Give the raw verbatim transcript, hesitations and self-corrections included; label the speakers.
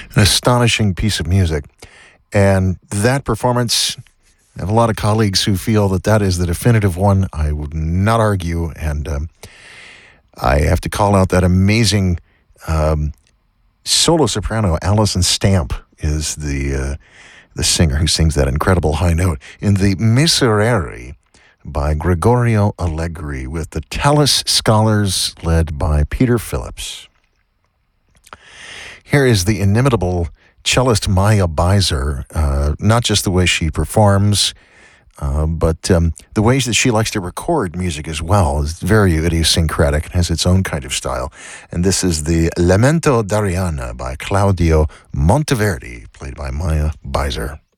Speaker 1: An astonishing piece of music. And that performance, I have a lot of colleagues who feel that that is the definitive one. I would not argue. And um, I have to call out that amazing um, solo soprano, Alison Stamp, is the uh, the singer who sings that incredible high note in the Miserere by Gregorio Allegri with the Tallis Scholars led by Peter Phillips. Here is the inimitable cellist Maya Beiser, uh, not just the way she performs, uh, but um, the ways that she likes to record music as well is very idiosyncratic and has its own kind of style. And this is the Lamento d'Arianna by Claudio Monteverdi, played by Maya Beiser.